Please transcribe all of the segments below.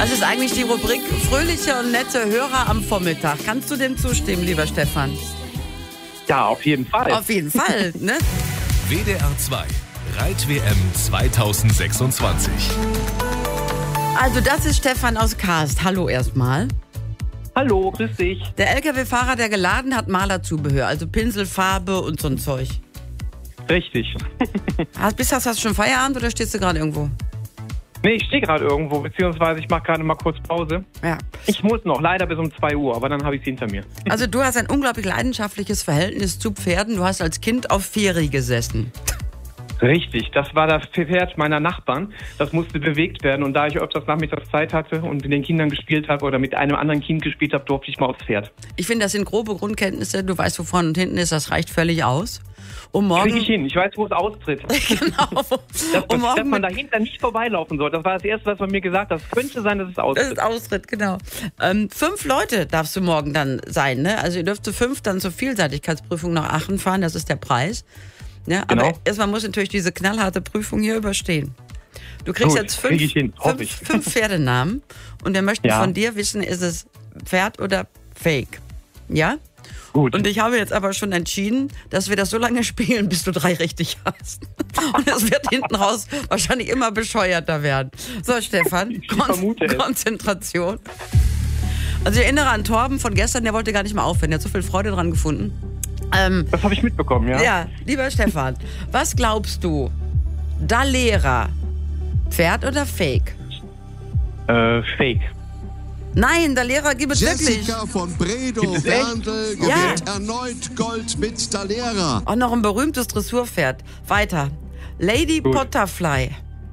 Das ist eigentlich die Rubrik fröhliche und nette Hörer am Vormittag. Kannst du dem zustimmen, lieber Stefan? Ja, auf jeden Fall. Auf jeden Fall, ne? WDR 2 Reit-WM 2026. Also das ist Stefan aus Karst. Hallo erstmal. Hallo, grüß dich. Der LKW-Fahrer, der geladen hat Malerzubehör, also Pinsel, Farbe und so ein Zeug. Richtig. Hast du schon Feierabend oder stehst du gerade irgendwo? Nee, ich stehe gerade irgendwo, beziehungsweise ich mache gerade mal kurz Pause. Ja. Ich muss noch, leider bis um 2 Uhr, aber dann habe ich es hinter mir. Also du hast ein unglaublich leidenschaftliches Verhältnis zu Pferden. Du hast als Kind auf Ferry gesessen. Richtig, das war das Pferd meiner Nachbarn. Das musste bewegt werden und da ich öfters nachmittags Zeit hatte und mit den Kindern gespielt habe oder mit einem anderen Kind gespielt habe, durfte ich mal aufs Pferd. Ich finde, das sind grobe Grundkenntnisse. Du weißt, wo vorne und hinten ist, das reicht völlig aus. Und morgen... Krieg ich hin, ich weiß, wo es austritt. Genau. Dass man dahinter nicht vorbeilaufen soll. Das war das Erste, was man mir gesagt hat. Es könnte sein, dass es austritt. Das ist Austritt, genau. 5 Leute darfst du morgen dann sein, ne? Also ihr dürft zu 5 dann zur Vielseitigkeitsprüfung nach Aachen fahren, das ist der Preis. Ja, genau. Aber erstmal muss natürlich diese knallharte Prüfung hier überstehen. Du kriegst jetzt 5 Pferdenamen und wir möchten von dir wissen, ist es Pferd oder Fake? Ja? Gut. Und ich habe jetzt aber schon entschieden, dass wir das so lange spielen, bis du 3 richtig hast. Und es wird hinten raus wahrscheinlich immer bescheuerter werden. So, Stefan, Konzentration. Also ich erinnere an Torben von gestern, der wollte gar nicht mehr aufhören. Der hat so viel Freude dran gefunden. Das habe ich mitbekommen, ja. Ja, lieber Stefan, was glaubst du? Dalera, Pferd oder Fake? Fake. Nein, Dalera gibt es wirklich. Jessica von Bredow-Berndl gewinnt erneut Gold mit Dalera. Auch noch ein berühmtes Dressurpferd. Weiter. Lady Potterfly.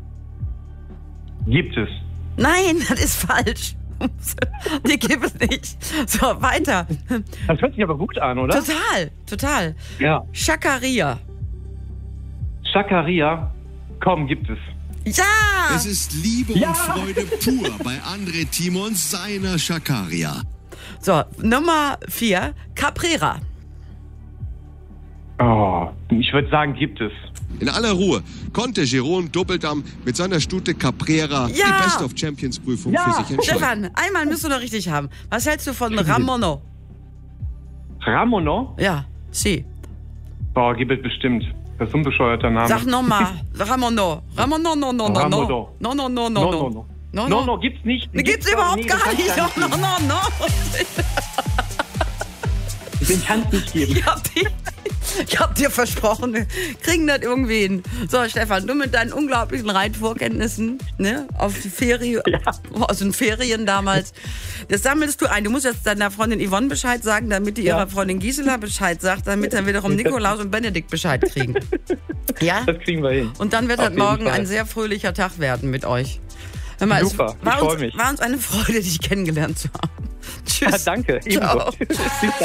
Gibt es. Nein, das ist falsch. Die gibt es nicht. So, weiter. Das hört sich aber gut an, oder? Total. Ja. Schakaria. Schakaria. Komm, gibt es. Ja! Es ist Liebe und Freude pur bei André Timon seiner Schakaria. So, Nummer 4. Caprera. Oh, ich würde sagen, gibt es. In aller Ruhe konnte Jeroen Doppeldamm mit seiner Stute Caprera die Best of Champions Prüfung für sich entscheiden. Stefan, einmal müsst du noch richtig haben. Was hältst du von Ramono? Ramono? Ja, sie. Boah, gibt es bestimmt. Das ist ein bescheuerter Name. Sag nochmal. Ramono. Ramono, no. No, gibt's nicht. Gibt's überhaupt gar nicht. No. Den kann es nicht geben. Ich hab dir versprochen, wir kriegen das irgendwie hin. So, Stefan, du mit deinen unglaublichen Reitvorkenntnissen, ne, aus den Ferien damals, das sammelst du ein. Du musst jetzt deiner Freundin Yvonne Bescheid sagen, damit die ihrer Freundin Gisela Bescheid sagt, damit dann wiederum Nikolaus und Benedikt Bescheid kriegen. Ja? Das kriegen wir hin. Und dann wird das morgen ein sehr fröhlicher Tag werden mit euch. Hör mal, super, ich freue mich. War uns eine Freude, dich kennengelernt zu haben. Tschüss. Danke, ebenso.